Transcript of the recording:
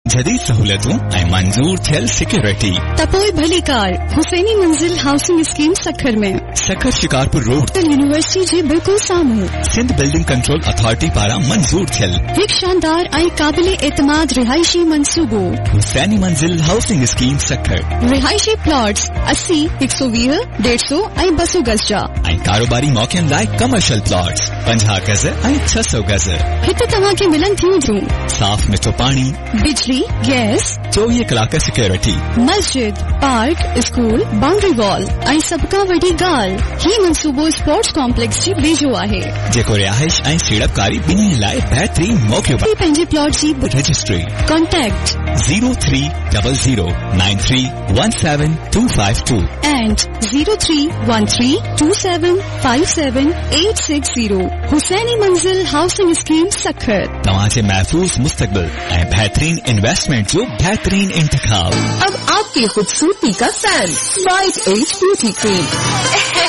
जदीद सहूलतूं ऐं मंजूर थियल सिक्योरिटी। तपोई भली कार हुसैनी मंजिल हाउसिंग स्कीम सखर में, सखर शिकारपुर रोड यूनिवर्सिटी जे बिल्कुल साम्हूं। सिंध बिल्डिंग कंट्रोल अथॉरिटी पारां मंजूर थियल हिकु शानदार ऐं क़ाबिल एतमाद रिहायशी मंसूबो। हुसैनी मंजिल हाउसिंग स्कीम सखर। रिहायशी प्लॉट्स 80, 120, 150 ऐं 200 गज जा ऐं कारोबारी मौक़नि लाइ कमर्शियल प्लॉट्स 50 गज ऐं 600 गज। हिते तव्हां खे मिलनि थियूं साफ़ मिठो पाणी, बिजली, गैस, 24 कलाक सिक्योरिटी, मस्जिद, पार्क, स्कूल, बाउंड्री वॉल ऐं सभ खां वॾी ॻाल्हि ही मंसूबो स्पोर्ट्स कॉम्प्लेक्स जी वेझो आहे, जेको रिहाइश ऐं सीड़पकारी ॿिन्ही लाइ बहितरीन मौक़ो। पंहिंजे plot ji registry contact 0300931752 and 0313275780। Husaini मंजिल हाउसिंग स्कीम सखर तव्हांजे महफूज मुस्तकबिल ऐं बेहतरीन इन्वेस्टमेंट जो बेहतरीन इंतखाब। अब आपकी खूबसूरती का fan white age beauty cream.